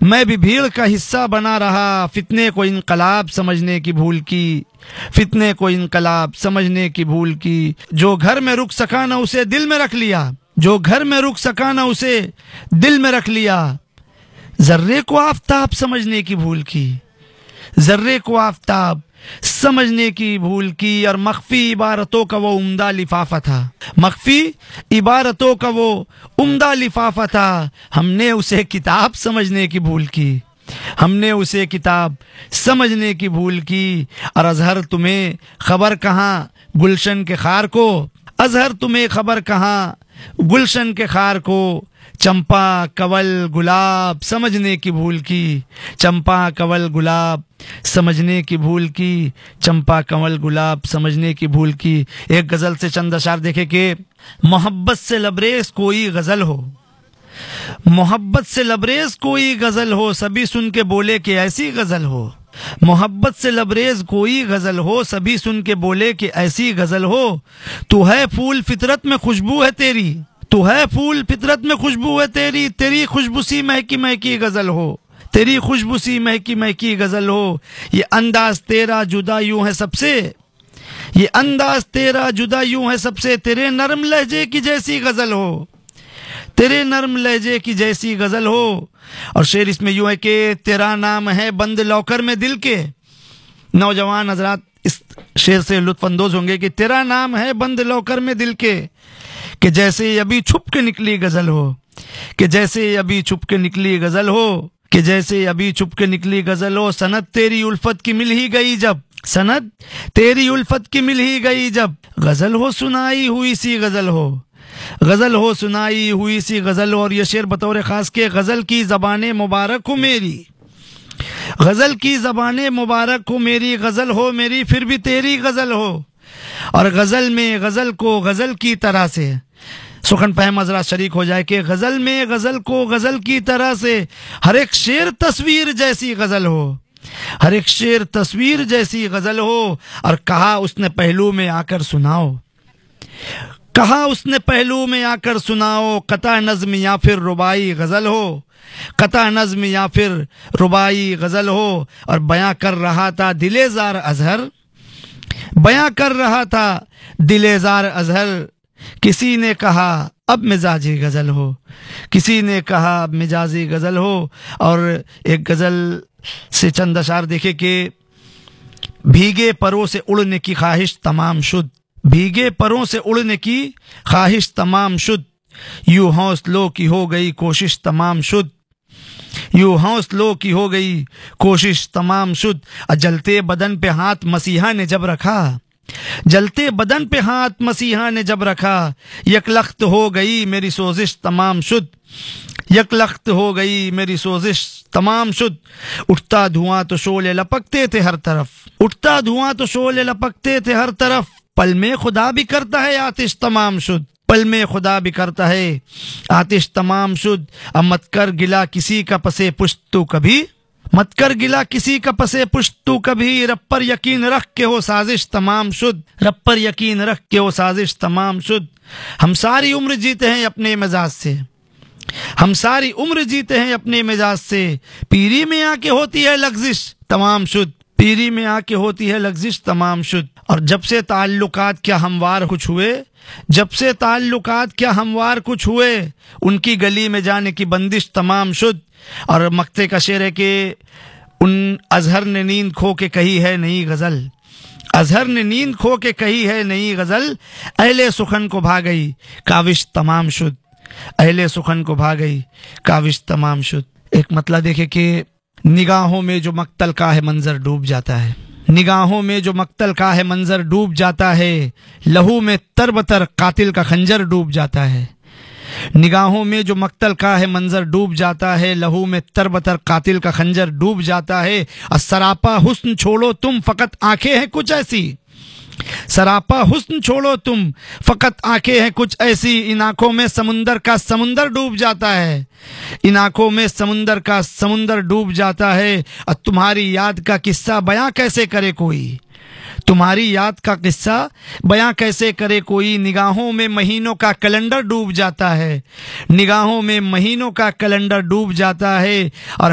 मैं भी भीड़ का हिस्सा बना रहा, फितने को इनकलाब समझने की भूल की, फितने को इनकलाब समझने की भूल की। जो घर में रुक सका ना उसे दिल में रख लिया, जो घर में रुक सका ना उसे दिल में रख लिया। जर्रे को आफताब समझने की भूल की, जर्रे को आफताब समझने की भूल की। और मख्फी इबारतों का वो उम्दा लिफाफा था, मख्फी इबारतों का वो उम्दा लिफाफा था। हमने उसे किताब समझने की भूल की, हमने उसे किताब समझने की भूल की। और अजहर तुम्हें खबर कहाँ गुलशन के खार को, अजहर तुम्हें खबर कहाँ गुलशन के खार को। चंपा कवल गुलाब समझने की भूल की, चंपा कवल गुलाब समझने की भूल की, चंपा कवल गुलाब समझने की भूल की। एक गजल से चंद अशार देखे कि मोहब्बत से लबरेज कोई गजल हो, मोहब्बत से लबरेज कोई गजल हो, सभी सुन के बोले कि ऐसी गजल हो। मोहब्बत से लबरेज कोई गजल हो, सभी सुन के बोले कि ऐसी गजल हो। तू है फूल फितरत में खुशबू है तेरी, तू है फूल फितरत में खुशबू है तेरी, तेरी खुशबू सी महकी महकी गजल हो, तेरी खुशबू सी महकी महकी गजल हो। ये अंदाज तेरा जुदा यूं है सबसे, ये अंदाज तेरा जुदा यूं है सबसे, तेरे नरम लहजे की जैसी गजल हो, तेरे नरम लहजे की जैसी गजल हो। और शेर इसमें यूं है कि तेरा नाम है बंद लॉकर में दिल के। नौजवान हजरात इस शेर से लुत्फानंदोज होंगे कि तेरा नाम है बंद लॉकर में दिल के, कि जैसे अभी छुप के निकली गजल हो, कि जैसे अभी छुप के निकली गजल हो, कि जैसे अभी छुप के निकली गजल हो। सनद तेरी उल्फत की मिल ही गई जब, सनद तेरी उल्फत की मिल ही गई जब, गजल हो सुनाई हुई सी गजल हो, गजल हो सुनाई हुई सी गजल हो। और ये शेर बतौर खास के गजल की ज़बाने मुबारक हो मेरी, गजल की ज़बाने मुबारक हो मेरी, गजल हो मेरी फिर भी तेरी गजल हो। और गजल में गजल को गजल की तरह से सुखन फहम हजरात शरीक हो जाए कि गजल में गजल को गजल की तरह से, हर एक शेर तस्वीर जैसी गजल हो, हर एक शेर तस्वीर जैसी गजल हो। और कहा उसने पहलू में आकर सुनाओ, कहा उसने पहलू में आकर सुनाओ, कता नज्म या फिर रुबाई गजल हो, कता नज्म या फिर रुबाई गजल हो। और बयां कर रहा था दिलेजार अजहर, बयां कर रहा था दिलेजार अजहर। किसी ने कहा अब मिजाजी गजल हो, किसी ने कहा अब मिजाजी गजल हो। और एक गजल से चंद अशार देखे कि भीगे परों से उड़ने की ख्वाहिश तमाम शुद्ध, भीगे परों से उड़ने की ख्वाहिश तमाम शुद्ध, यूं हौसलों की हो गई कोशिश तमाम शुद्ध, यूं हौसलों की हो गई कोशिश तमाम शुद्ध। जलते बदन पे हाथ मसीहा ने जब रखा, जलते बदन पे हाथ मसीहा ने जब रखा, यकलख्त हो गई मेरी सोजिश तमाम शुद्ध, यकलख्त हो गई मेरी सोजिश तमाम शुद्ध। उठता धुआं तो शोले लपकते थे हर तरफ, उठता धुआं तो शोले लपकते थे हर तरफ, पल में खुदा भी करता है आतिश तमाम शुद्ध, पल में खुदा भी करता है आतिश तमाम शुद्ध। अब मत कर गिला किसी का पसे पुश्त तू कभी, मत कर गिला किसी का पसे पुश्त तू कभी, रब पर यकीन रख के हो साजिश तमाम शुद्ध, रब पर यकीन रख के हो साजिश तमाम शुद्ध। हम सारी उम्र जीते हैं अपने मिजाज से, हम सारी उम्र जीते हैं अपने मिजाज से, पीरी में आके होती है लग्जिश तमाम शुद्ध, पीरी में आके होती है लग्जिश तमाम शुद्ध। और जब से ताल्लुकात क्या हमवार कुछ हुए, जब से ताल्लुकात क्या हमवार कुछ हुए, उनकी गली में जाने की बंदिश तमाम शुद्ध। और मक्ते का शेर है कि उन अजहर ने नींद खो के कही है नई गजल, अजहर ने नींद खो के कही है नई गजल, अहले सुखन को भा गई काविश तमाम शुद्ध, अहले सुखन को भा गई काविश तमाम शुद्ध। एक मतलब देखे कि निगाहों में जो मक्तल का है मंजर डूब जाता है, निगाहों में जो मक्तल का है मंजर डूब जाता है, लहू में तरबतर कातिल का खंजर डूब जाता है, निगाहों में जो मक्तल का है मंजर डूब जाता है, लहू में तरबतर कातिल का खंजर डूब जाता है। और सरापा हुस्न छोड़ो तुम फकत आंखें हैं कुछ ऐसी, सरापा हुस्न छोड़ो तुम फकत आंखें हैं कुछ ऐसी, इन आंखों में समुंदर का समुंदर डूब जाता है, इन आंखों में समुंदर का समुंदर डूब जाता है। और तुम्हारी याद का किस्सा बयां कैसे करे कोई, तुम्हारी याद का किस्सा बयां कैसे करे कोई, निगाहों में महीनों का कैलेंडर डूब जाता है, निगाहों में महीनों का कैलेंडर डूब जाता है। और